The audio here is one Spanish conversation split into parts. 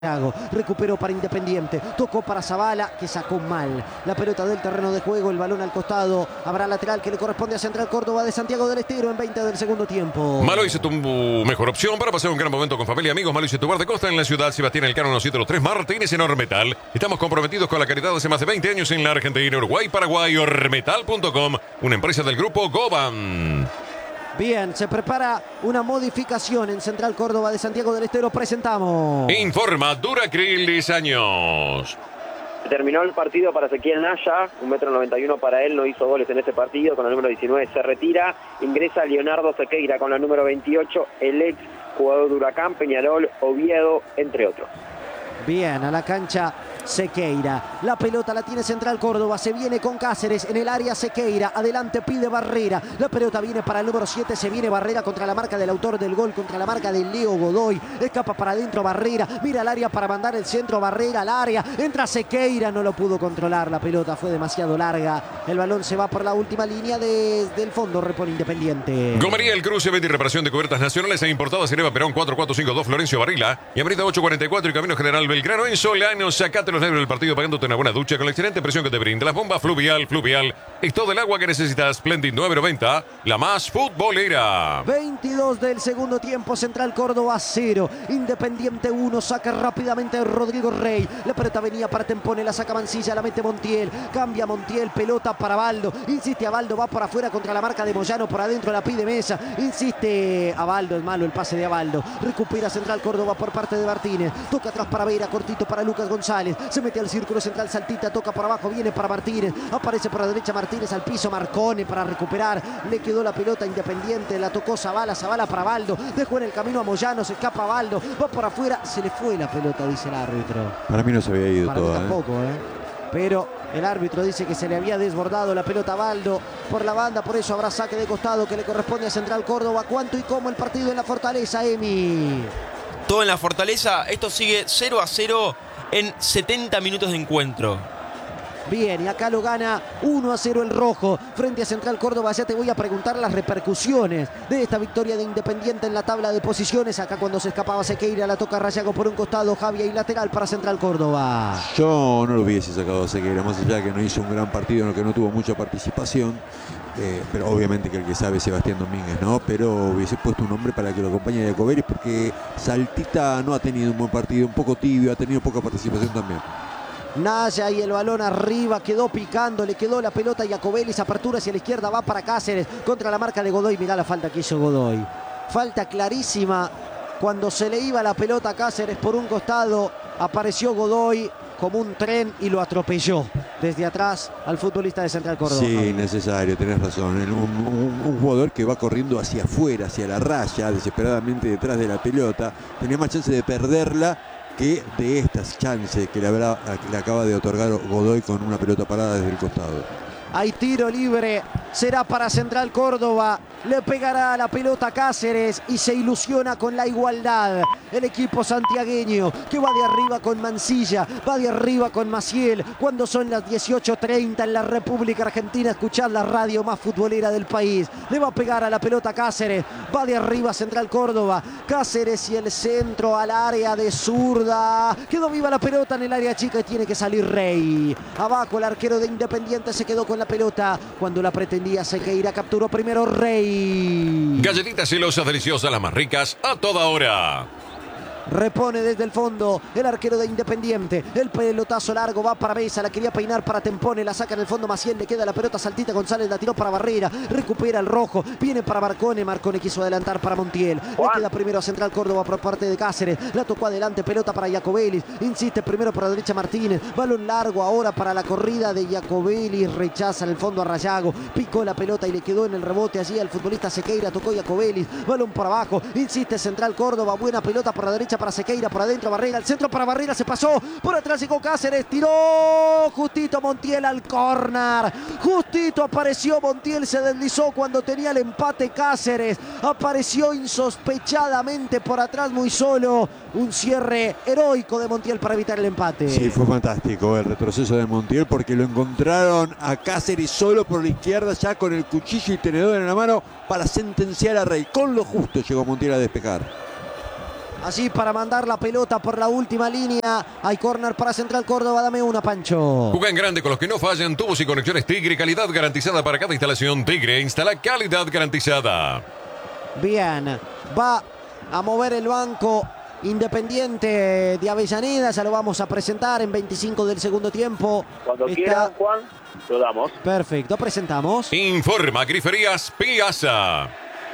Recuperó para Independiente, tocó para Zavala, que sacó mal la pelota del terreno de juego, el balón al costado, habrá lateral que le corresponde a Central Córdoba de Santiago del Estero en 20 del segundo tiempo. Maloise, tu mejor opción para pasar un gran momento con familia y amigos. Maloise, tu bar de costa en la ciudad Sebastián Elcano 173 Martínez en Ormetal. Estamos comprometidos con la caridad hace más de 20 años en la Argentina, Uruguay, Paraguay. Ormetal.com, una empresa del grupo Goban. Bien, se prepara una modificación en Central Córdoba de Santiago del Estero. Presentamos. Informa Duracril 10 años. Terminó el partido para Ezequiel Naya, 1,91 m para él, no hizo goles en ese partido, con la número 19 se retira, ingresa Leonardo Sequeira con la número 28, el ex jugador de Huracán, Peñarol, Oviedo, entre otros. Bien, a la cancha Sequeira, la pelota la tiene Central Córdoba, se viene con Cáceres en el área Sequeira, adelante pide Barrera, la pelota viene para el número 7, se viene Barrera contra la marca del autor del gol, contra la marca de Leo Godoy, escapa para adentro Barrera, mira al área para mandar el centro, Barrera al área, entra Sequeira, no lo pudo controlar, la pelota fue demasiado larga, el balón se va por la última línea desde el fondo, repone Independiente. Gomería El Cruce, venta y reparación de cubiertas nacionales e importadas en Eva Perón 4452 Florencio Varela y Avenida 844 y Camino General Belgrano en Solano. Sacate los nervios del partido pagándote una buena ducha con la excelente presión que te brinda las bombas Fluvial. Es todo el agua que necesitas. Splendid 990, la más futbolera. 22 del segundo tiempo, Central Córdoba 0, Independiente 1, saca rápidamente Rodrigo Rey, la pelota venía para Tempone, la saca Mancilla, la mete Montiel, cambia Montiel, pelota para Baldo, insiste Abaldo, va por afuera contra la marca de Moyano, por adentro la pide Mesa, insiste Abaldo, es malo el pase de Abaldo, recupera Central Córdoba por parte de Martínez, toca atrás para Vera, cortito para Lucas González, se mete al círculo central, saltita, toca por abajo, viene para Martínez, aparece por la derecha Martínez al piso, Marcone para recuperar, le quedó la pelota Independiente, la tocó Zavala para Baldo, dejó en el camino a Moyano, se escapa Baldo, va por afuera, se le fue la pelota, dice el árbitro. Para mí no se había ido para toda. Mí tampoco, pero el árbitro dice que se le había desbordado la pelota a Baldo por la banda, por eso habrá saque de costado que le corresponde a Central Córdoba. ¿Cuánto y cómo el partido en la Fortaleza, Emi? Todo en la Fortaleza, esto sigue 0-0 en 70 minutos de encuentro. Bien, y acá lo gana 1-0 el rojo frente a Central Córdoba. Ya te voy a preguntar las repercusiones de esta victoria de Independiente en la tabla de posiciones. Acá cuando se escapaba Sequeira, la toca Rayago por un costado, Javier, y lateral para Central Córdoba. Yo no lo hubiese sacado a Sequeira, más allá de que no hizo un gran partido en el que no tuvo mucha participación. Pero obviamente que el que sabe es Sebastián Domínguez, ¿no? Pero hubiese puesto un hombre para que lo acompañe a Jacobelis, porque Saltita no ha tenido un buen partido, un poco tibio, ha tenido poca participación también. Naya y el balón arriba, quedó picando, le quedó la pelota a Jacobelis, apertura hacia la izquierda, va para Cáceres, contra la marca de Godoy, mirá la falta que hizo Godoy. Falta clarísima, cuando se le iba la pelota a Cáceres por un costado, apareció Godoy como un tren y lo atropelló desde atrás al futbolista de Central Córdoba. Sí, necesario, tenés razón. Un jugador que va corriendo hacia afuera, hacia la raya, desesperadamente detrás de la pelota, tenía más chance de perderla que de estas chances que le acaba de otorgar Godoy con una pelota parada desde el costado. Hay tiro libre, será para Central Córdoba, le pegará la pelota a Cáceres y se ilusiona con la igualdad. El equipo santiagueño que va de arriba con Mancilla, va de arriba con Maciel, cuando son las 18:30 en la República Argentina, escuchad la radio más futbolera del país. Le va a pegar a la pelota a Cáceres, va de arriba Central Córdoba, Cáceres y el centro al área de zurda. Quedó viva la pelota en el área chica y tiene que salir Rey. Abajo el arquero de Independiente se quedó con la pelota cuando la pretendía Sequeira, capturó primero Rey. Galletitas celosas, deliciosas, las más ricas, a toda hora. Repone desde el fondo el arquero de Independiente. El pelotazo largo va para Mesa. La quería peinar para Tempone. La saca en el fondo Maciel. Le queda la pelota Saltita. González la tiró para Barrera. Recupera el rojo. Viene para Marcone. Marcone quiso adelantar para Montiel. Le queda primero a Central Córdoba por parte de Cáceres. La tocó adelante. Pelota para Jacobelis. Insiste primero por la derecha Martínez. Balón largo ahora para la corrida de Jacobelis. Rechaza en el fondo a Rayago. Picó la pelota y le quedó en el rebote allí al futbolista Sequeira. Tocó Jacobelis. Balón por abajo. Insiste Central Córdoba. Buena pelota por la derecha para Sequeira, por adentro Barrera, el centro para Barrera, se pasó, por atrás llegó Cáceres, tiró justito Montiel al córner, justito apareció Montiel, se deslizó cuando tenía el empate Cáceres, apareció insospechadamente por atrás muy solo, un cierre heroico de Montiel para evitar el empate. Sí, fue fantástico el retroceso de Montiel porque lo encontraron a Cáceres solo por la izquierda, ya con el cuchillo y tenedor en la mano para sentenciar a Rey. Con lo justo llegó Montiel a despejar. Así para mandar la pelota por la última línea. Hay córner para Central Córdoba. Dame una, Pancho. Juega en grande con los que no fallan. Tubos y conexiones Tigre. Calidad garantizada para cada instalación. Tigre instala calidad garantizada. Bien. Va a mover el banco Independiente de Avellaneda. Ya lo vamos a presentar en 25 del segundo tiempo. Cuando quieran, Juan, lo damos. Perfecto, presentamos. Informa Griferías Piazza.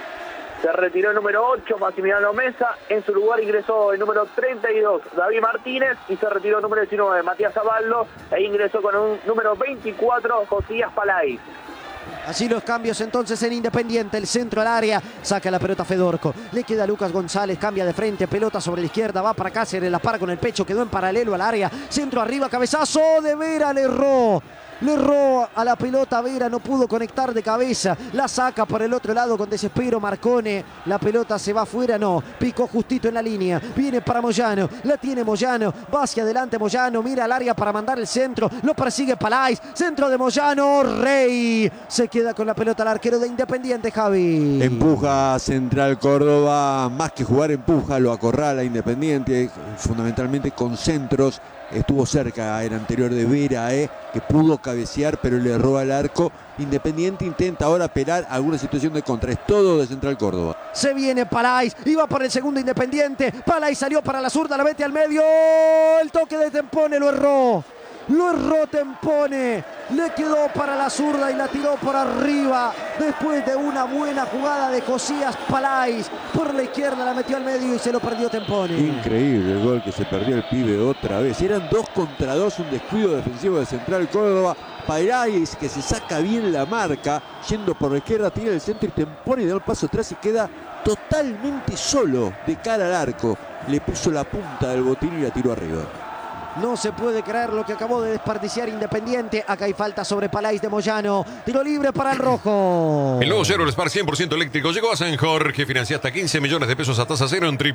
Se retiró el número 8, Maximiliano Mesa. En su lugar ingresó el número 32, David Martínez. Y se retiró el número 19, Matías Zaballo. E ingresó con un número 24, Josías Palay. Así los cambios entonces en Independiente. El centro al área. Saca la pelota Fedorco. Le queda a Lucas González. Cambia de frente. Pelota sobre la izquierda. Va para Cáceres. La para con el pecho. Quedó en paralelo al área. Centro arriba. Cabezazo de Vera. Le erró. Le erró a la pelota Vera, no pudo conectar de cabeza. La saca por el otro lado con desespero Marcone. La pelota se va afuera, no. Picó justito en la línea. Viene para Moyano. La tiene Moyano. Va hacia adelante Moyano. Mira al área para mandar el centro. Lo persigue Palais. Centro de Moyano. Rey. Se queda con la pelota el arquero de Independiente, Javi. Empuja Central Córdoba. Más que jugar, empuja. Lo acorrala Independiente. Fundamentalmente con centros. Estuvo cerca el anterior de Vera, que pudo cabecear, pero le erró al arco. Independiente intenta ahora apelar a alguna situación de contra. Es todo de Central Córdoba. Se viene Palais. Iba por el segundo Independiente. Palais salió para la zurda. La mete al medio. El toque de Tempone lo erró. Lo erró Tempone. Le quedó para la zurda y la tiró por arriba. Después de una buena jugada de Josías Palais. Por la izquierda la metió al medio y se lo perdió Tempone. Increíble el gol que se perdió el pibe otra vez. Eran 2 contra 2, un descuido defensivo de Central Córdoba. Palais que se saca bien la marca. Yendo por la izquierda, tira el centro y Tempone da el paso atrás y queda totalmente solo de cara al arco. Le puso la punta del botín y la tiró arriba. No se puede creer lo que acabó de desperdiciar Independiente. Acá hay falta sobre Palais de Moyano. Tiro libre para el rojo. El nuevo Chevrolet Spark 100% eléctrico llegó a San Jorge. Financia hasta 15 millones de pesos a tasa cero en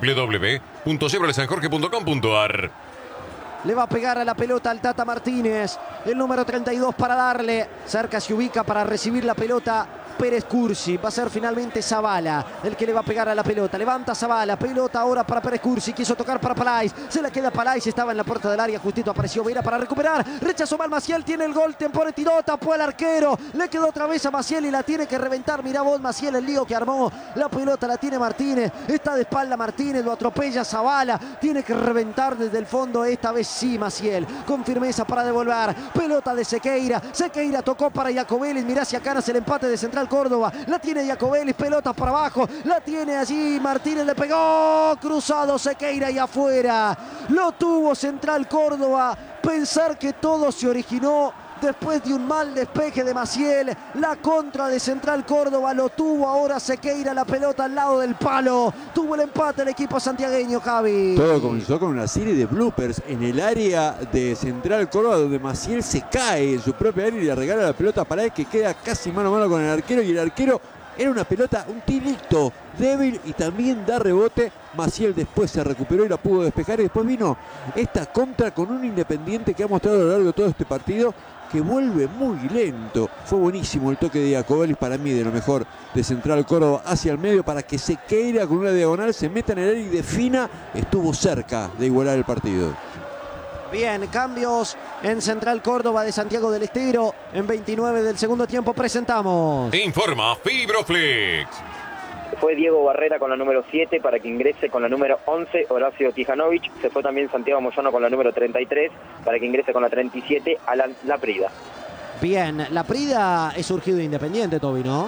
www.chevroletsanjorge.com.ar. Le va a pegar a la pelota al Tata Martínez. El número 32 para darle. Cerca se ubica para recibir la pelota Pérez Cursi. Va a ser finalmente Zavala el que le va a pegar a la pelota. Levanta Zavala. Pelota ahora para Pérez Cursi. Quiso tocar para Palais. Se la queda Palais. Estaba en la puerta del área. Justito apareció Vera para recuperar. Rechazó mal Maciel. Tiene el gol. Tempone tiró. Tapó al arquero. Le quedó otra vez a Maciel y la tiene que reventar. Mirá vos, Maciel, el lío que armó. La pelota la tiene Martínez. Está de espalda Martínez. Lo atropella Zavala. Tiene que reventar desde el fondo. Esta vez sí, Maciel. Con firmeza para devolver. Pelota de Sequeira. Sequeira tocó para Jacobellis. Mirá hacia Canas el empate de Central Córdoba. La tiene Jacobellis. Pelota para abajo. La tiene allí. Martínez le pegó. Cruzado Sequeira y afuera. Lo tuvo Central Córdoba. Pensar que todo se originó después de un mal despeje de Maciel. La contra de Central Córdoba lo tuvo ahora Sequeira. La pelota al lado del palo. Tuvo el empate el equipo santiagueño, Javi. Todo comenzó con una serie de bloopers en el área de Central Córdoba, donde Maciel se cae en su propia área y le regala la pelota a Palais, que queda casi mano a mano con el arquero. Y el arquero era una pelota, un tirito débil y también da rebote. Maciel después se recuperó y la pudo despejar. Y después vino esta contra con un Independiente que ha mostrado a lo largo de todo este partido que vuelve muy lento. Fue buenísimo el toque de Jacobellis, para mí de lo mejor de Central Córdoba, hacia el medio para que Sequeira con una diagonal se meta en el área y defina. Estuvo cerca de igualar el partido. Bien, cambios en Central Córdoba de Santiago del Estero. En 29 del segundo tiempo presentamos. Informa Fibroflex. Fue Diego Barrera con la número 7 para que ingrese con la número 11 Horacio Tijanovic. Se fue también Santiago Moyano con la número 33 para que ingrese con la 37 Alan Laprida. Bien, Laprida es surgido de Independiente, Toby, ¿no?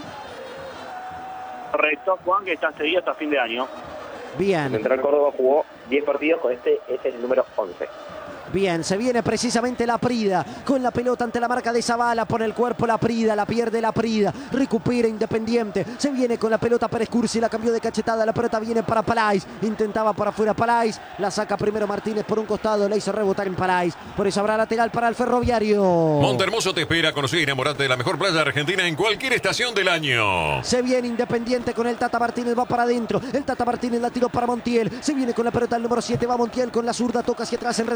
Correcto, Juan, que está seguido hasta fin de año. Bien. Central Córdoba jugó 10 partidos, con este es el número 11. Bien, se viene precisamente Laprida con la pelota ante la marca de Zavala, pone el cuerpo Laprida, la pierde Laprida, recupera Independiente, se viene con la pelota Pérez Cursi, la cambió de cachetada, la pelota viene para Palais, intentaba por afuera Palais, la saca primero Martínez por un costado, le hizo rebotar en Palais, por eso habrá lateral para el Ferroviario. Montehermoso te espera, conocer y enamorarte de la mejor playa argentina en cualquier estación del año. Se viene Independiente con el Tata Martínez, va para adentro, el Tata Martínez la tiró para Montiel, se viene con la pelota el número 7, va Montiel con la zurda, toca hacia atrás en retroceso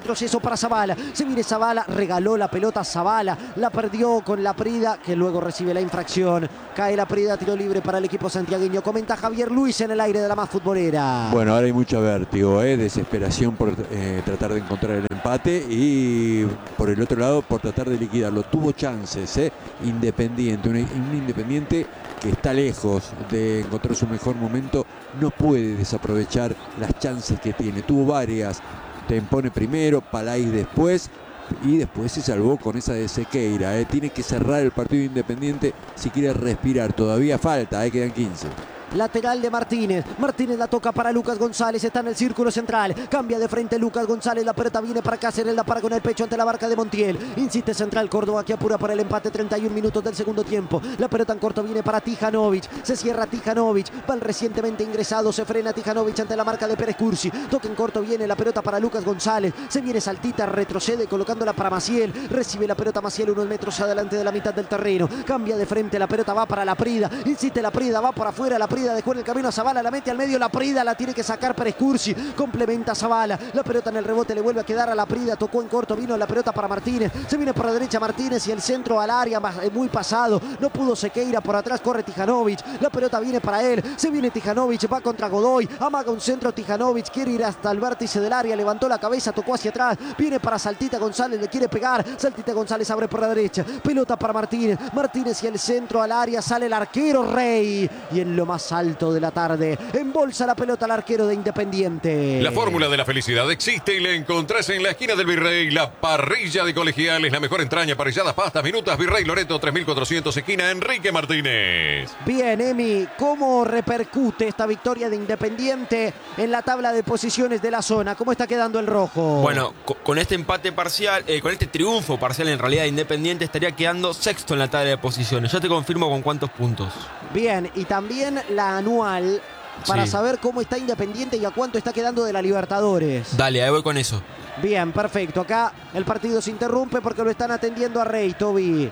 para Zavala. Se viene Zavala, regaló la pelota Zavala, la perdió con Laprida, que luego recibe la infracción. Cae Laprida, tiro libre para el equipo santiagueño. Comenta Javier Luis en el aire de la más futbolera. Bueno, ahora hay mucho vértigo, desesperación por tratar de encontrar el empate y por el otro lado por tratar de liquidarlo. Tuvo chances, Independiente, un Independiente que está lejos de encontrar su mejor momento, no puede desaprovechar las chances que tiene. Tuvo varias, Tempone primero, Palais después, y después se salvó con esa de Sequeira. Tiene que cerrar el partido Independiente si quiere respirar. Todavía falta, quedan 15. Lateral de Martínez. Martínez la toca para Lucas González. Está en el círculo central. Cambia de frente Lucas González. La pelota viene para Cáceres. La para con el pecho ante la barca de Montiel. Insiste Central Córdoba que apura para el empate. 31 minutos del segundo tiempo. La pelota en corto viene para Tijanovic. Se cierra Tijanovic. Va el recientemente ingresado. Se frena Tijanovic ante la marca de Pérez Cursi. Toca en corto viene la pelota para Lucas González. Se viene Saltita. Retrocede colocándola para Maciel. Recibe la pelota Maciel unos metros adelante de la mitad del terreno. Cambia de frente. La pelota va para Laprida. Insiste Laprida. Va por afuera. Laprida dejó en el camino a Zavala, la mete al medio, Laprida la tiene que sacar Pérez Cursi, complementa a Zavala, la pelota en el rebote le vuelve a quedar a Laprida, tocó en corto, vino la pelota para Martínez, se viene por la derecha Martínez y el centro al área, muy pasado, no pudo Sequeira, por atrás corre Tijanovic, la pelota viene para él, se viene Tijanovic, va contra Godoy, amaga un centro Tijanovic, quiere ir hasta el vértice del área, levantó la cabeza, tocó hacia atrás, viene para Saltita González, le quiere pegar, Saltita González abre por la derecha, pelota para Martínez, Martínez y el centro al área, sale el arquero Rey, y en lo más alto de la tarde, embolsa la pelota al arquero de Independiente. La fórmula de la felicidad existe y la encontrás en la esquina del Virrey, la parrilla de Colegiales, la mejor entraña, parrilladas, pastas, minutas, Virrey Loreto 3400, esquina Enrique Martínez. Bien, Emi, ¿cómo repercute esta victoria de Independiente en la tabla de posiciones de la zona? ¿Cómo está quedando el rojo? Bueno, con este empate parcial, con este triunfo parcial en realidad de Independiente, estaría quedando sexto en la tabla de posiciones. Yo te confirmo con cuántos puntos. Bien, y también la anual para saber cómo está Independiente y a cuánto está quedando de la Libertadores. Dale, ahí voy con eso. Bien, perfecto. Acá el partido se interrumpe porque lo están atendiendo a Rey, Toby.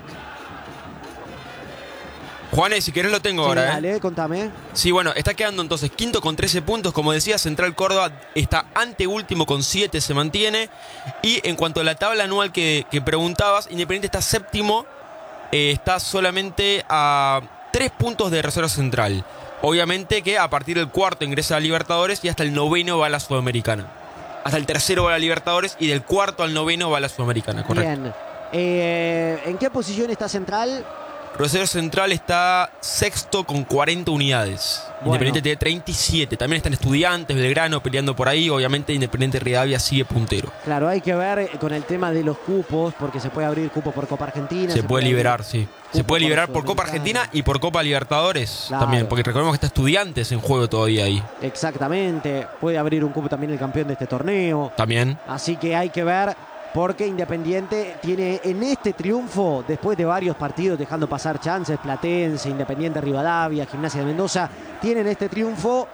Juanes, si querés lo tengo ahora. Dale, contame. Sí, bueno, está quedando entonces quinto con 13 puntos. Como decía, Central Córdoba está anteúltimo con 7, se mantiene. Y en cuanto a la tabla anual que preguntabas, Independiente está séptimo. Está solamente a 3 puntos de Reserva Central. Obviamente que a partir del cuarto ingresa a Libertadores y hasta el noveno va a la Sudamericana. Hasta el tercero va a la Libertadores y del cuarto al noveno va a la Sudamericana, correcto. Bien. ¿En qué posición está Central? Rosario Central está sexto con 40 unidades. Bueno. Independiente tiene 37. También están Estudiantes, Belgrano peleando por ahí. Obviamente Independiente Rivadavia sigue puntero. Claro, hay que ver con el tema de los cupos, porque se puede abrir cupo por Copa Argentina. Se puede liberar, sí. Se puede liberar por Copa Argentina y por Copa Libertadores, claro, también. Porque recordemos que está Estudiantes en juego todavía ahí. Exactamente. Puede abrir un cupo también el campeón de este torneo. También. Así que hay que ver, porque Independiente tiene en este triunfo, después de varios partidos dejando pasar chances, Platense, Independiente Rivadavia, Gimnasia de Mendoza, tienen este triunfo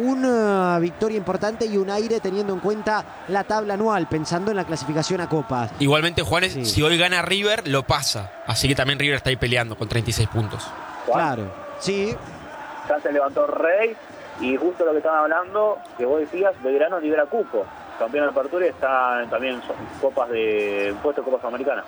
una victoria importante y un aire teniendo en cuenta la tabla anual, pensando en la clasificación a Copas. Igualmente, Juanes, si hoy gana River, lo pasa. Así que también River está ahí peleando con 36 puntos. Claro, sí. Ya se levantó Rey y justo lo que estaban hablando, que vos decías, Belgrano libera cupo. Campeón de apertura y está también copas de puesto de Copas Americanas.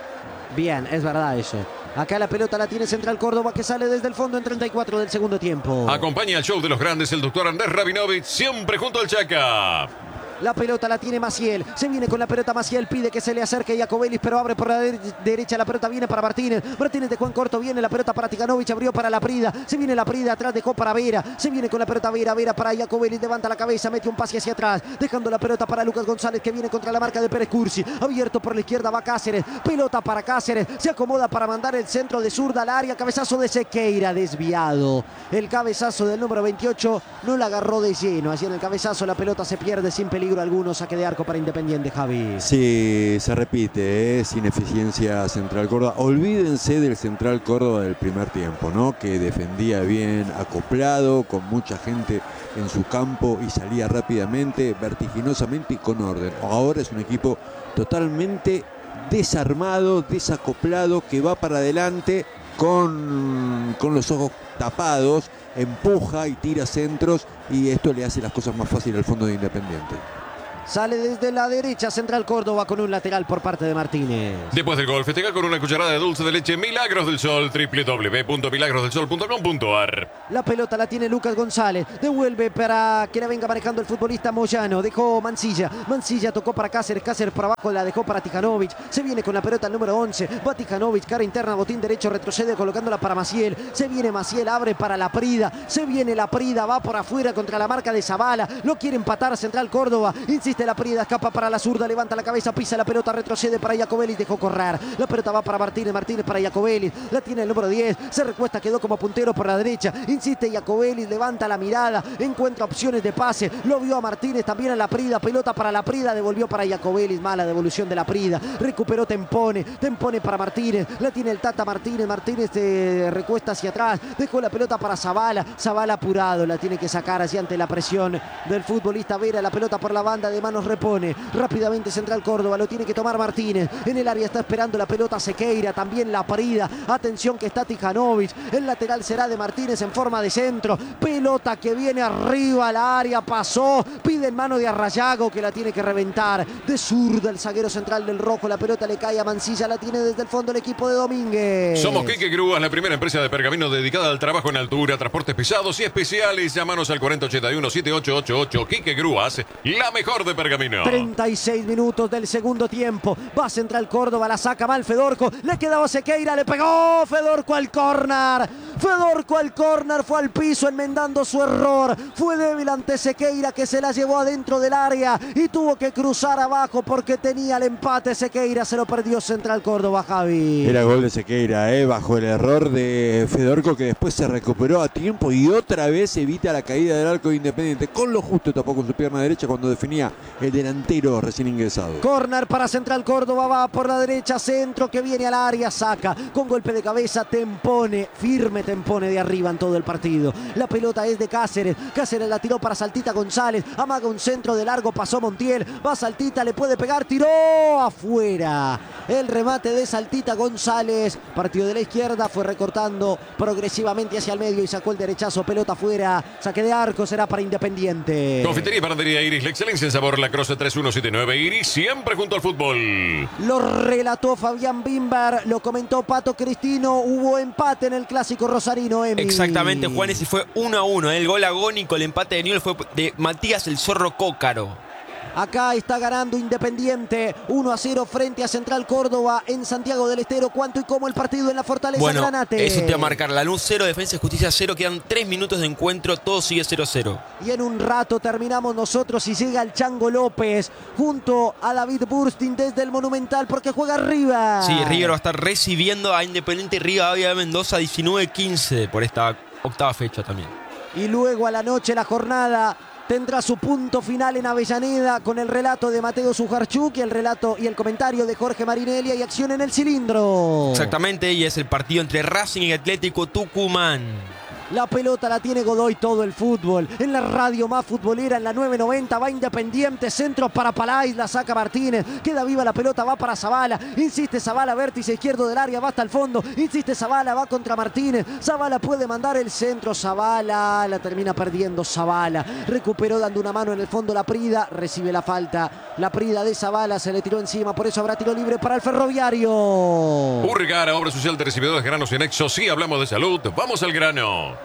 Bien, es verdad eso. Acá la pelota la tiene Central Córdoba, que sale desde el fondo en 34 del segundo tiempo. Acompaña el show de los grandes el doctor Andrés Rabinovich, siempre junto al Chaca. La pelota la tiene Maciel. Se viene con la pelota Maciel. Pide que se le acerque Jacobelis, pero abre por la derecha. La pelota viene para Martínez. Martínez dejó en corto. Viene la pelota para Tijanovic. Abrió para Laprida. Se viene Laprida. Atrás dejó para Vera. Se viene con la pelota Vera. Vera para Jacobelis. Levanta la cabeza. Mete un pase hacia atrás. Dejando la pelota para Lucas González, que viene contra la marca de Pérez Cursi. Abierto por la izquierda va Cáceres. Pelota para Cáceres. Se acomoda para mandar el centro de zurda al área. Cabezazo de Sequeira. Desviado. El cabezazo del número 28 no la agarró de lleno. Así en el cabezazo la pelota se pierde sin peligro alguno. Saque de arco para Independiente, Javi. Sí, se repite, sin eficiencia Central Córdoba. Olvídense del Central Córdoba del primer tiempo, ¿no? Que defendía bien, acoplado, con mucha gente en su campo y salía rápidamente, vertiginosamente y con orden. Ahora es un equipo totalmente desarmado, desacoplado, que va para adelante con los ojos tapados, empuja y tira centros, y esto le hace las cosas más fáciles al fondo de Independiente. Sale desde la derecha Central Córdoba con un lateral por parte de Martínez. Después del gol, festeja con una cucharada de dulce de leche Milagros del Sol, www.milagrosdelsol.com.ar. La pelota la tiene Lucas González. Devuelve para que la venga manejando el futbolista Moyano. Dejó Mancilla. Mancilla tocó para Cáceres. Cáceres por abajo la dejó para Tijanovic. Se viene con la pelota el número 11. Va Tijanovic, cara interna, botín derecho, retrocede colocándola para Maciel. Se viene Maciel, abre para la Prida. Se viene la Prida, va por afuera contra la marca de Zavala. Lo quiere empatar Central Córdoba. Insiste la Prida, escapa para la zurda, levanta la cabeza, pisa la pelota, retrocede para Iacobelli, dejó correr. La pelota va para Martínez, Martínez para Iacobelli. La tiene el número 10. Se recuesta, quedó como puntero por la derecha. Insiste Iacobelli, levanta la mirada, encuentra opciones de pase. Lo vio a Martínez, también a la Prida. Pelota para la Prida, devolvió para Iacobelli. Mala devolución de la Prida. Recuperó Tempone. Tempone para Martínez. La tiene el Tata Martínez. Martínez se recuesta hacia atrás. Dejó la pelota para Zavala. Zavala apurado. La tiene que sacar así ante la presión del futbolista Vera. La pelota por la banda de manos repone. Rápidamente Central Córdoba. Lo tiene que tomar Martínez. En el área está esperando la pelota Sequeira. También la Prida. Atención que está Tijanovic. El lateral será de Martínez en forma de centro. Pelota que viene arriba al área. Pasó. Pide en mano de Arrayago que la tiene que reventar. De zurda el zaguero central del Rojo. La pelota le cae a Mancilla. La tiene desde el fondo el equipo de Domínguez. Somos Quique Grúas, la primera empresa de pergamino dedicada al trabajo en altura, transportes pesados y especiales. Llámanos al 4081-7888. Quique Grúas, la mejor de pergamino. 36 minutos del segundo tiempo. Va Central Córdoba, la saca mal Fedorco. Le quedaba Sequeira, le pegó Fedorco al córner. Fedorco al córner, fue al piso enmendando su error. Fue débil ante Sequeira que se la llevó adentro del área y tuvo que cruzar abajo porque tenía el empate. Sequeira se lo perdió Central Córdoba, Javi. Era gol de Sequeira, bajo el error de Fedorco que después se recuperó a tiempo y otra vez evita la caída del arco de Independiente. Con lo justo tapó con su pierna derecha cuando definía el delantero recién ingresado. Córner para Central Córdoba, va por la derecha, centro que viene al área, saca con golpe de cabeza Tempone, firme Tempone de arriba en todo el partido. La pelota es de Cáceres, Cáceres la tiró para Saltita González, amaga un centro de largo, pasó Montiel, va Saltita, le puede pegar, tiró afuera. El remate de Saltita González, partido de la izquierda, fue recortando progresivamente hacia el medio y sacó el derechazo, pelota afuera, saque de arco, será para Independiente. Confitería y panadería Iris, la excelencia en sabor, la Croce 3179 Iris, siempre junto al fútbol. Lo relató Fabián Bimber, lo comentó Pato Cristino, hubo empate en el clásico rosarino, Emi. Exactamente, Juanes, y fue 1-1. El gol agónico, el empate de Newell fue de Matías el Zorro Cócaro. Acá está ganando Independiente 1-0 frente a Central Córdoba en Santiago del Estero. ¿Cuánto y cómo el partido en la Fortaleza Granate? Eso te va a marcar. Lanús 0, Defensa y Justicia 0. Quedan 3 minutos de encuentro. Todo sigue 0-0. Y en un rato terminamos nosotros y llega el Chango López junto a David Burstin desde el Monumental porque juega River. Sí, River va a estar recibiendo a Independiente Rivadavia de Mendoza 19-15 por esta octava fecha también. Y luego a la noche la jornada tendrá su punto final en Avellaneda con el relato de Mateo Sujarchuk y el relato y el comentario de Jorge Marinelli y acción en el cilindro. Exactamente, y es el partido entre Racing y Atlético Tucumán. La pelota la tiene Godoy, todo el fútbol. En la radio más futbolera, en la 990, va Independiente, centro para Palais, la saca Martínez. Queda viva la pelota, va para Zavala. Insiste Zavala, vértice izquierdo del área, va hasta el fondo. Insiste Zavala, va contra Martínez. Zavala puede mandar el centro, Zavala la termina perdiendo Zavala. Recuperó dando una mano en el fondo la Prida, recibe la falta. La Prida de Zavala se le tiró encima, por eso habrá tiro libre para el Ferroviario. Urgara, obra social de recibidores de granos y anexos. Sí, hablamos de salud. Vamos al grano.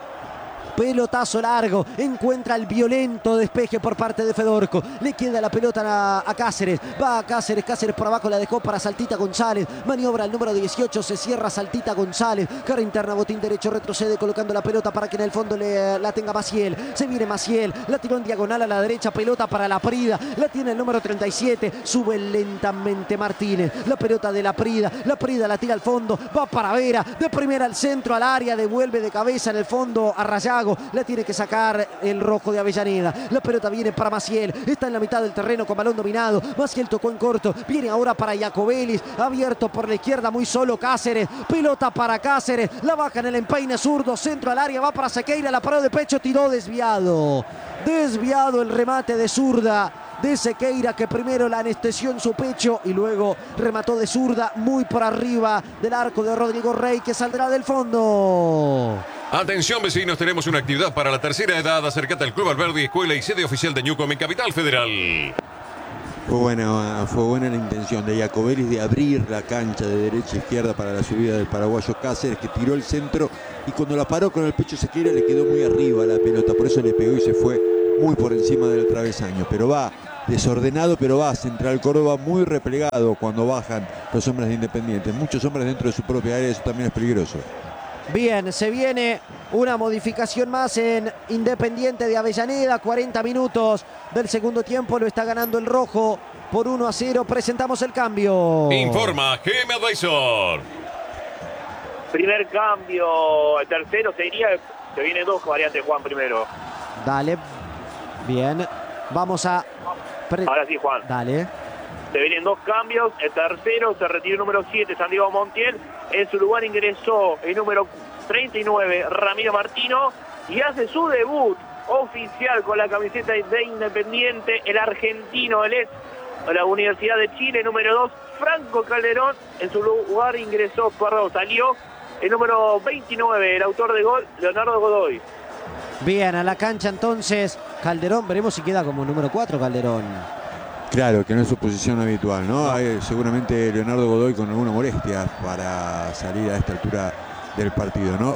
Pelotazo largo, encuentra el violento despeje por parte de Fedorco. Le queda la pelota a Cáceres. Va a Cáceres, Cáceres por abajo la dejó para Saltita González. Maniobra el número 18, se cierra Saltita González. Cara interna, botín derecho, retrocede colocando la pelota para que en el fondo la tenga Maciel. Se viene Maciel, la tiró en diagonal a la derecha, pelota para la Prida. La tiene el número 37, sube lentamente Martínez. La pelota de la Prida la tira al fondo, va para Vera. De primera al centro, al área, devuelve de cabeza en el fondo a Rayago. La tiene que sacar el Rojo de Avellaneda. La pelota viene para Maciel. Está en la mitad del terreno con balón dominado. Maciel tocó en corto. Viene ahora para Iacobelli. Abierto por la izquierda, muy solo Cáceres. Pelota para Cáceres. La baja en el empeine zurdo. Centro al área. Va para Sequeira. La paró de pecho. Tiró desviado. Desviado el remate de zurda de Sequeira, que primero la anestesió en su pecho y luego remató de zurda muy por arriba del arco de Rodrigo Rey, que saldrá del fondo. Atención vecinos, tenemos una actividad para la tercera edad. Acércate al Club Alberdi, escuela y sede oficial de Newcom en Capital Federal. Fue buena la intención de Iacovelli de abrir la cancha de derecha a izquierda para la subida del paraguayo Cáceres, que tiró el centro y cuando la paró con el pecho Sequeira le quedó muy arriba la pelota, por eso le pegó y se fue muy por encima del travesaño. Pero va desordenado, pero va Central Córdoba muy replegado cuando bajan los hombres de Independiente. Muchos hombres dentro de su propia área, eso también es peligroso. Bien, se viene una modificación más en Independiente de Avellaneda. 40 minutos del segundo tiempo, lo está ganando el rojo por 1-0. Presentamos el cambio. Informa GM Advisor. Primer cambio, el tercero sería, se vienen dos variantes, Juan, primero. Dale. Bien. Vamos a... Ahora sí, Juan. Dale. Se vienen dos cambios. El tercero se retiró el número 7, Santiago Montiel. En su lugar ingresó el número 39, Ramiro Martino. Y hace su debut oficial con la camiseta de Independiente, el argentino, el ex de la Universidad de Chile, número 2, Franco Calderón. En su lugar salió el número 29, el autor de gol, Leonardo Godoy. Bien, a la cancha entonces Calderón. Veremos si queda como número 4 Calderón. Claro, que no es su posición habitual, ¿no? Seguramente Leonardo Godoy con alguna molestia para salir a esta altura del partido, ¿no?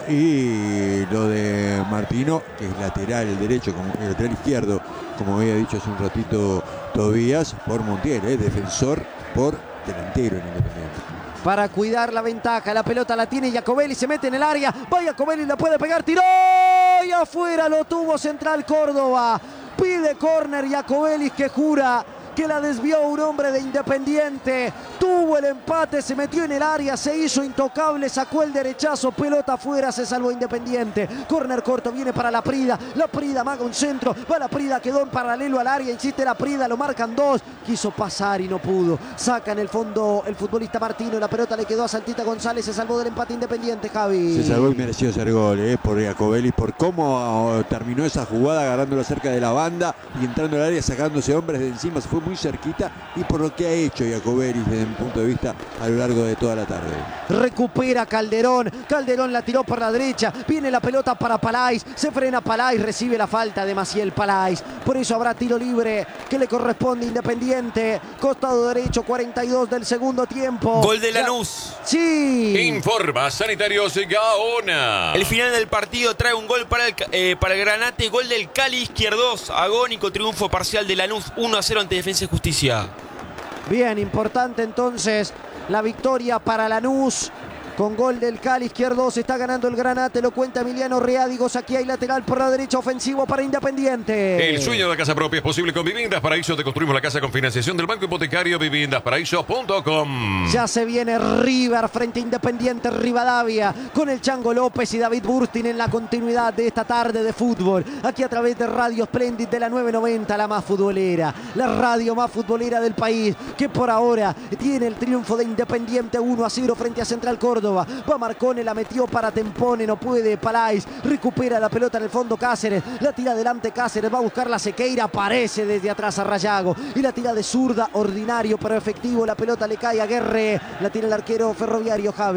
Y lo de Martino, que es lateral derecho, como lateral izquierdo, como había dicho hace un ratito Tobías, por Montiel, defensor por delantero en Independiente. Para cuidar la ventaja, la pelota la tiene Iacovelli, se mete en el área, va Iacovelli, la puede pegar, tiró y afuera lo tuvo Central Córdoba. Pide córner Iacovelli, que jura que la desvió un hombre de Independiente. Tuvo el empate, se metió en el área, se hizo intocable, sacó el derechazo, pelota afuera, se salvó Independiente. Córner corto, viene para la Prida amaga un centro, va la Prida, quedó en paralelo al área, insiste la Prida, lo marcan dos, quiso pasar y no pudo. Saca en el fondo el futbolista Martino, la pelota le quedó a Saltita González, se salvó del empate Independiente, Javi. Se salvó y mereció hacer gol, por Iacovelli, por cómo terminó esa jugada, agarrándolo cerca de la banda y entrando al área, sacándose hombres de encima, se fue muy cerquita, y por lo que ha hecho Iacovelli desde mi punto de vista a lo largo de toda la tarde. Recupera Calderón, Calderón la tiró por la derecha, viene la pelota para Palais, se frena Palais, recibe la falta de Maciel Palais, por eso habrá tiro libre que le corresponde a Independiente, costado derecho, 42 del segundo tiempo. Gol de Lanús. Sí. Informa Sanitarios Gaona. El final del partido trae un gol para el Granate, gol del Cali Izquierdos, agónico triunfo parcial de Lanús 1-0 ante Defensa y Justicia. Bien, importante entonces la victoria para Lanús. Con gol del Cali Izquierdo se está ganando el Granate, lo cuenta Emiliano Reádigos. Aquí hay lateral por la derecha, ofensivo para Independiente. El sueño de la casa propia es posible con Viviendas Paraíso. Te construimos la casa con financiación del Banco Hipotecario. Viviendasparaíso.com. Ya se viene River frente a Independiente Rivadavia, con el Chango López y David Burstin en la continuidad de esta tarde de fútbol. Aquí a través de Radio Splendid de la 990, la más futbolera, la radio más futbolera del país, que por ahora tiene el triunfo de Independiente 1-0 frente a Central Córdoba. Va Marcone, la metió para Tempone, no puede Palais, recupera la pelota en el fondo Cáceres, la tira adelante Cáceres, va a buscar la Sequeira, aparece desde atrás a Rayago y la tira de zurda, ordinario pero efectivo, la pelota le cae a Guerre, la tira el arquero Ferroviario, Javi.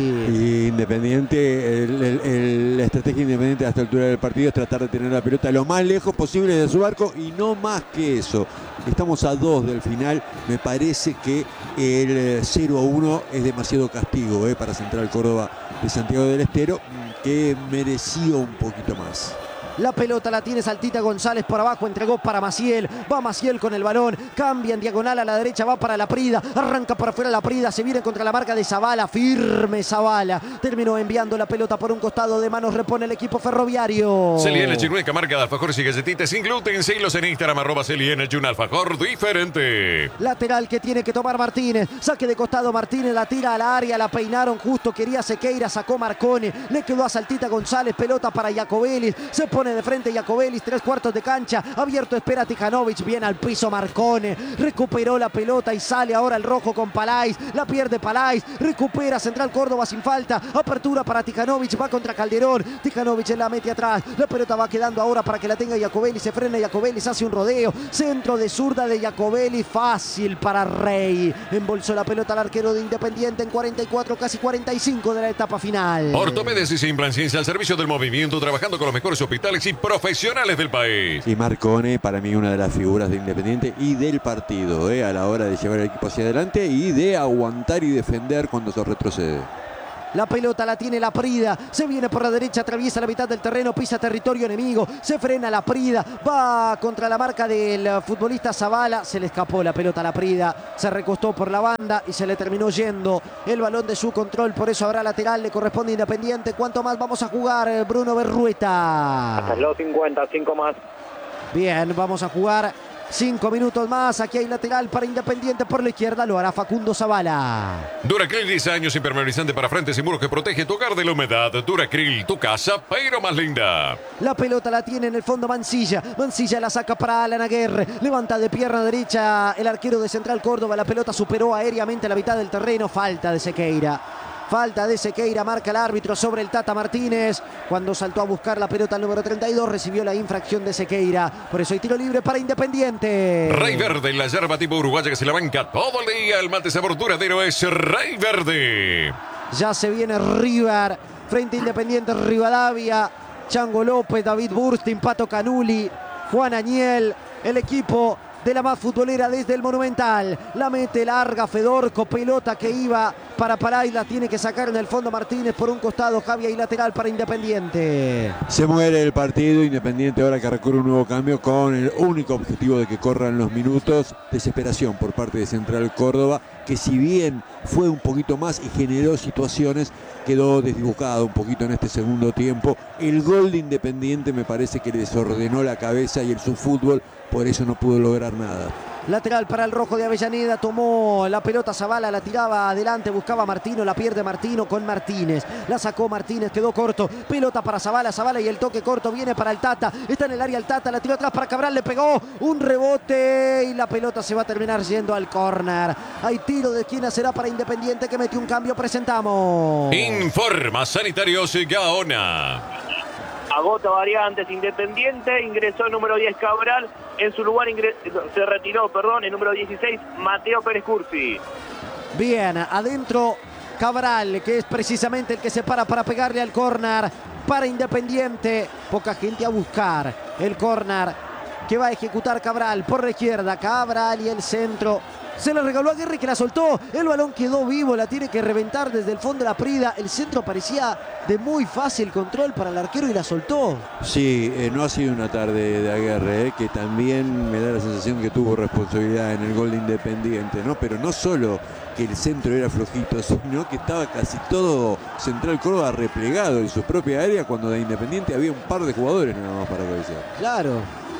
Y Independiente, la estrategia Independiente a esta altura del partido es tratar de tener la pelota lo más lejos posible de su arco y no más que eso. Estamos a 2 del final, me parece que el 0-1 es demasiado castigo para Central Córdoba de Santiago del Estero, que mereció un poquito más. La pelota la tiene Saltita González por abajo, entregó para Maciel, va Maciel con el balón, cambia en diagonal a la derecha, va para la Prida, arranca por afuera la Prida, se viene contra la marca de Zavala, firme Zavala, terminó enviando la pelota por un costado de manos, repone el equipo Ferroviario. CELIENERGY, única marca de alfajores y galletitas sin gluten. Seguilos en Instagram, @CELIENERGY, un alfajor diferente. Lateral que tiene que tomar Martínez, saque de costado Martínez, la tira a la área, la peinaron justo, quería Sequeira, sacó Marcone, le quedó a Saltita González, pelota para Iacovelli, se pone de frente Iacovelli, 3/4 de cancha, abierto, espera Tijanovic, viene al piso Marcone, recuperó la pelota y sale ahora el rojo con Palais, la pierde Palais, recupera Central Córdoba sin falta, apertura para Tijanovic, va contra Calderón, Tijanovic la mete atrás, la pelota va quedando ahora para que la tenga Iacovelli, se frena Iacovelli, se hace un rodeo, centro de zurda de Iacovelli, fácil para Rey, embolsó la pelota al arquero de Independiente en 44, casi 45 de la etapa final. Ortopedes y Implant Ciencia al servicio del movimiento, trabajando con los mejores hospitales y profesionales del país. Y Marcone, para mí, una de las figuras de Independiente y del partido, a la hora de llevar el equipo hacia adelante y de aguantar y defender cuando se retrocede. La pelota la tiene Laprida, se viene por la derecha, atraviesa la mitad del terreno, pisa territorio enemigo, se frena Laprida, va contra la marca del futbolista Zavala, se le escapó la pelota a Laprida, se recostó por la banda y se le terminó yendo el balón de su control, por eso habrá lateral, le corresponde a Independiente. ¿Cuánto más vamos a jugar, Bruno Berrueta? Hasta los 50, 5 más. Bien, vamos a jugar 5 minutos más. Aquí hay lateral para Independiente por la izquierda. Lo hará Facundo Zavala. Duracril, 10 años impermeabilizante para frentes y muros que protege tu hogar de la humedad. Duracril, tu casa, pero más linda. La pelota la tiene en el fondo Mancilla. Mancilla la saca para Alan Aguirre. Levanta de pierna derecha el arquero de Central Córdoba. La pelota superó aéreamente la mitad del terreno. Falta de Sequeira. Falta de Sequeira, marca el árbitro sobre el Tata Martínez. Cuando saltó a buscar la pelota el número 32, recibió la infracción de Sequeira. Por eso hay tiro libre para Independiente. Rey Verde, la yerba tipo uruguaya que se la banca todo el día. El mate sabor duradero es Rey Verde. Ya se viene River frente a Independiente Rivadavia. Chango López, David Burstin, Pato Canuli, Juan Añel. El equipo de la más futbolera desde el Monumental. La mete larga Fedorco, pelota que iba para Pará y la tiene que sacar en el fondo Martínez por un costado. Javier y lateral para Independiente. Se muere el partido. Independiente ahora que recurre un nuevo cambio con el único objetivo de que corran los minutos. Desesperación por parte de Central Córdoba, que si bien fue un poquito más y generó situaciones, quedó desdibujado un poquito en este segundo tiempo. El gol de Independiente me parece que le desordenó la cabeza y el subfútbol, por eso no pudo lograr nada. Lateral para el rojo de Avellaneda, tomó la pelota Zavala, la tiraba adelante, buscaba Martino, la pierde Martino con Martínez. La sacó Martínez, quedó corto. Pelota para Zavala, Zavala y el toque corto viene para el Tata. Está en el área el Tata, la tiró atrás para Cabral, le pegó un rebote y la pelota se va a terminar yendo al córner. Hay tiro de esquina, será para Independiente que metió un cambio, presentamos. Informa Sanitarios Gaona. Agota variantes Independiente, ingresó el número 10 Cabral, en su lugar se retiró, el número 16 Mateo Pérez Cursi. Bien, adentro Cabral, que es precisamente el que se para pegarle al córner para Independiente. Poca gente a buscar el córner que va a ejecutar Cabral por la izquierda. Cabral y el centro. Se la regaló a Aguirre que la soltó. El balón quedó vivo, la tiene que reventar desde el fondo de la Prida. El centro parecía de muy fácil control para el arquero y la soltó. Sí, no ha sido una tarde de Aguirre, que también me da la sensación que tuvo responsabilidad en el gol de Independiente, ¿no? Pero no solo que el centro era flojito, sino que estaba casi todo Central Córdoba replegado en su propia área, cuando de Independiente había un par de jugadores nada más para cabecear. Claro.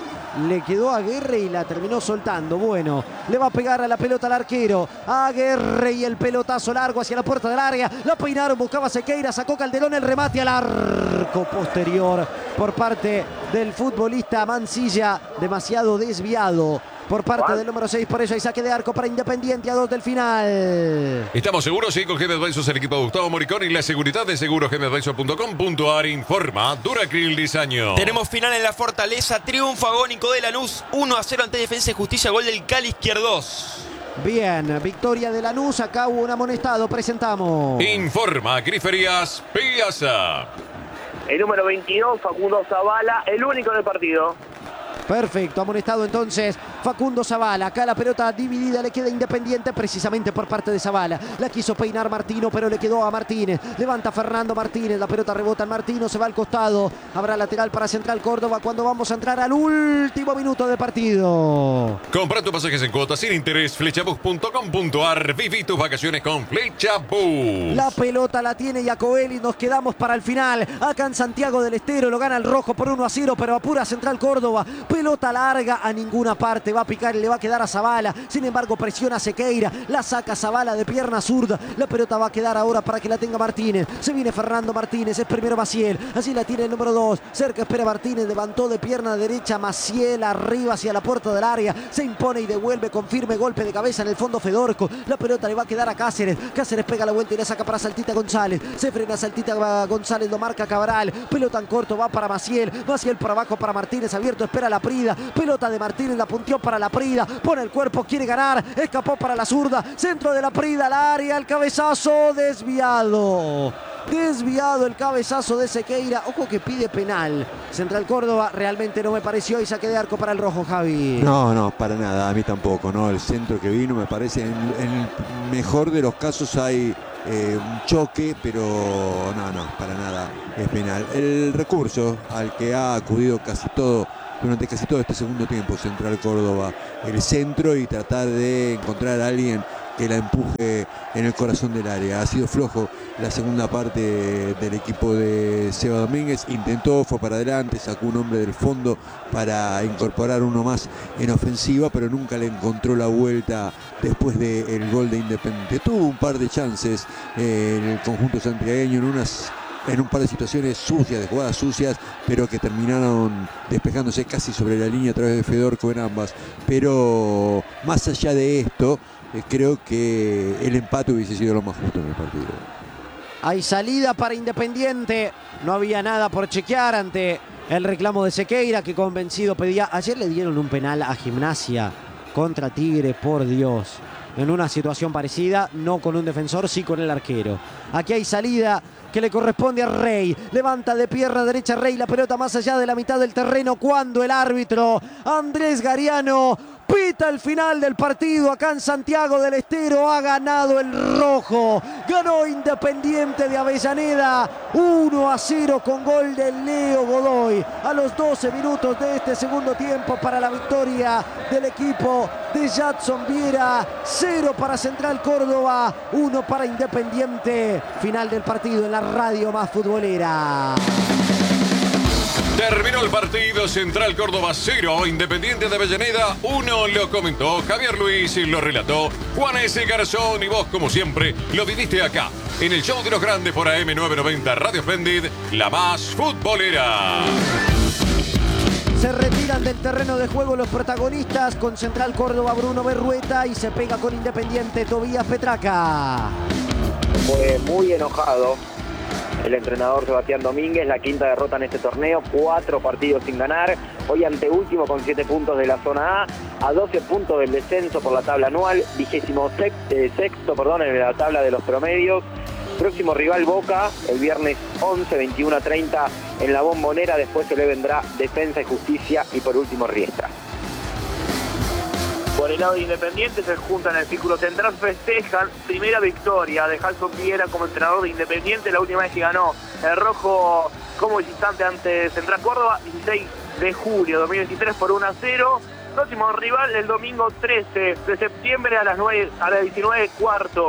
Le quedó a Aguirre y la terminó soltando. Bueno, le va a pegar a la pelota al arquero. Aguirre y el pelotazo largo hacia la puerta del área. La peinaron, buscaba Sequeira, sacó Calderón, el remate al arco posterior por parte del futbolista Mancilla. Demasiado desviado por parte del número 6, por eso hay saque de arco para Independiente a 2 del final. ¿Estamos seguros? Sí, con GM Advisors, el equipo de Gustavo Moricón y la seguridad de segurosgmadvisor.com.ar informa Duracril Diseño. Tenemos final en la Fortaleza, triunfo agónico de Lanús, 1-0 ante Defensa y Justicia, gol del Cali Izquierdos. Bien, victoria de Lanús, acá hubo un amonestado, presentamos. Informa Griferías Piazza. El número 22, Facundo Zavala, el único del partido. Perfecto, amonestado entonces Facundo Zavala. Acá la pelota dividida le queda Independiente precisamente por parte de Zavala. La quiso peinar Martino, pero le quedó a Martínez. Levanta Fernando Martínez, la pelota rebota en Martino, se va al costado. Habrá lateral para Central Córdoba cuando vamos a entrar al último minuto de partido. Compra tus pasajes en cuotas sin interés, flechabus.com.ar. Viví tus vacaciones con Flechabus. La pelota la tiene Iacovelli, nos quedamos para el final. Acá en Santiago del Estero lo gana el rojo por 1-0, pero apura Central Córdoba. Pelota larga a ninguna parte, va a picar y le va a quedar a Zavala. Sin embargo, presiona a Sequeira, la saca Zavala de pierna zurda. La pelota va a quedar ahora para que la tenga Martínez. Se viene Fernando Martínez, es primero Maciel. Así la tiene el número 2. Cerca espera Martínez, levantó de pierna derecha Maciel arriba hacia la puerta del área. Se impone y devuelve con firme golpe de cabeza en el fondo Fedorco. La pelota le va a quedar a Cáceres. Cáceres pega la vuelta y la saca para Saltita González. Se frena Saltita González, lo marca Cabral. Pelota en corto, va para Maciel. Maciel por abajo para Martínez, abierto, espera la Prida. Pelota de Martínez, la punteó para la Prida. Pone el cuerpo, quiere ganar. Escapó para la zurda. Centro de la Prida al área, el cabezazo desviado. Desviado el cabezazo de Sequeira. Ojo que pide penal. Central Córdoba realmente no me pareció y saque de arco para el rojo, Javi. No, para nada, a mí tampoco, ¿no? El centro que vino me parece, en el mejor de los casos hay un choque, pero no, para nada es penal. El recurso al que ha acudido durante casi todo este segundo tiempo Central Córdoba, el centro, y tratar de encontrar a alguien que la empuje en el corazón del área. Ha sido flojo la segunda parte del equipo de Seba Domínguez. Intentó, fue para adelante, sacó un hombre del fondo para incorporar uno más en ofensiva, pero nunca le encontró la vuelta después del gol de Independiente. Tuvo un par de chances en el conjunto santiagueño en un par de situaciones sucias, de jugadas sucias, pero que terminaron despejándose casi sobre la línea a través de Fedorco en ambas. Pero más allá de esto, creo que el empate hubiese sido lo más justo en el partido. Hay salida para Independiente. No había nada por chequear ante el reclamo de Sequeira, que convencido pedía. Ayer le dieron un penal a Gimnasia contra Tigre, por Dios. En una situación parecida, no con un defensor, sí con el arquero. Aquí hay salida que le corresponde a Rey. Levanta de pierna derecha Rey la pelota más allá de la mitad del terreno, cuando el árbitro Andrés Gariano pita el final del partido acá en Santiago del Estero. Ha ganado el rojo. Ganó Independiente de Avellaneda 1-0 con gol de Leo Godoy a los 12 minutos de este segundo tiempo para la victoria del equipo de Jadson Viera. 0 para Central Córdoba, 1 para Independiente. Final del partido en la radio más futbolera. Terminó el partido, Central Córdoba 0, Independiente de Avellaneda 1, lo comentó Javier Luis y lo relató Juan S. Garzón, y vos, como siempre, lo viviste acá, en el show de los grandes por AM990 Radio Splendid, la más futbolera. Se retiran del terreno de juego los protagonistas, con Central Córdoba Bruno Berrueta y se pega con Independiente Tobías Petraca. Fue muy enojado el entrenador Sebastián Domínguez, la quinta derrota en este torneo, 4 partidos sin ganar, hoy anteúltimo con 7 puntos de la zona A 12 puntos del descenso por la tabla anual, 26º en la tabla de los promedios. Próximo rival Boca, el viernes 11, 21:30 en la Bombonera, después se le vendrá Defensa y Justicia y por último Riestra. Por el lado de Independiente se juntan en el círculo central, festejan primera victoria de Jadson Viera como entrenador de Independiente, la última vez que ganó el rojo como visitante ante Central Córdoba, 16 de julio 2023 por 1-0. Próximo rival el domingo 13 de septiembre a las 19:15,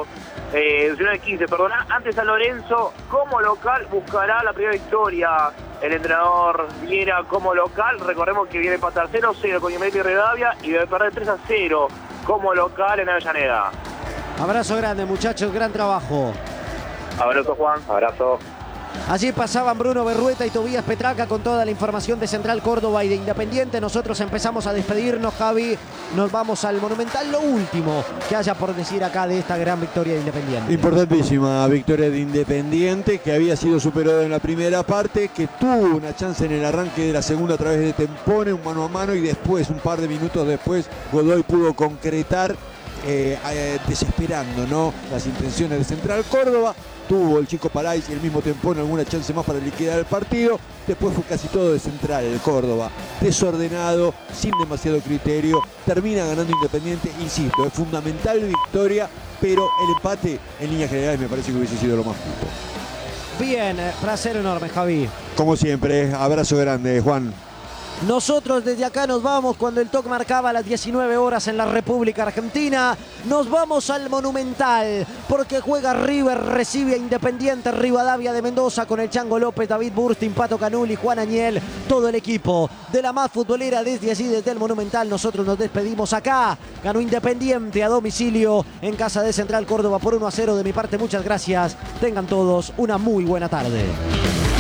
ante San Lorenzo. Como local buscará la primera victoria el entrenador Viera como local. Recordemos que viene a empatar 0-0 con Independiente y Rivadavia y debe perder 3-0 como local en Avellaneda. Abrazo grande, muchachos, gran trabajo. Abrazo, Juan, abrazo. Allí pasaban Bruno Berrueta y Tobías Petraca con toda la información de Central Córdoba y de Independiente. Nosotros empezamos a despedirnos, Javi. Nos vamos al Monumental. Lo último que haya por decir acá de esta gran victoria de Independiente. Importantísima victoria de Independiente, que había sido superado en la primera parte, que tuvo una chance en el arranque de la segunda a través de Tempone, un mano a mano, y después, un par de minutos después, Godoy pudo concretar, desesperando, ¿no?, las intenciones de Central Córdoba. Tuvo el chico Parais y el mismo Tempone alguna chance más para liquidar el partido. Después fue casi todo de Central, el Córdoba, desordenado, sin demasiado criterio. Termina ganando Independiente, insisto, es fundamental victoria, pero el empate en líneas generales me parece que hubiese sido lo más justo. Bien, placer enorme, Javi. Como siempre, abrazo grande, Juan. Nosotros desde acá nos vamos cuando el toque marcaba las 19 horas en la República Argentina. Nos vamos al Monumental porque juega River, recibe a Independiente Rivadavia de Mendoza con el Chango López, David Burstin, Pato Canuli, Juan Añel, todo el equipo de la más futbolera desde allí, desde el Monumental. Nosotros nos despedimos acá. Ganó Independiente a domicilio en casa de Central Córdoba por 1-0. De mi parte, muchas gracias. Tengan todos una muy buena tarde.